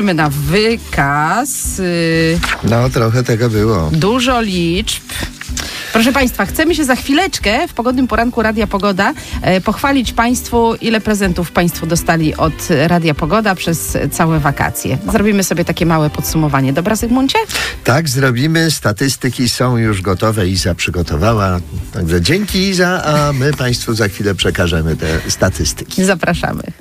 Na wykaz. No, trochę tego było. Dużo liczb. Proszę Państwa, chcemy się za chwileczkę w pogodnym poranku Radia Pogoda pochwalić Państwu, ile prezentów Państwo dostali od Radia Pogoda przez całe wakacje. Zrobimy sobie takie małe podsumowanie. Dobra, Zygmuncie? Tak, zrobimy. Statystyki są już gotowe. Iza przygotowała. Także dzięki, Iza, a my Państwu za chwilę przekażemy te statystyki. Zapraszamy.